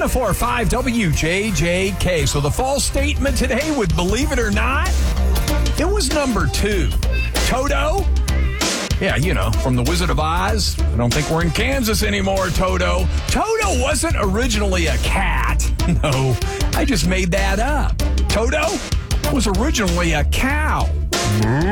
1045 WJJK. So the false statement today with Believe It or Not, it was number 2. Toto? Yeah, you know, from The Wizard of Oz. I don't think we're in Kansas anymore, Toto. Toto wasn't originally a cat. No, I just made that up. Toto was originally a cow.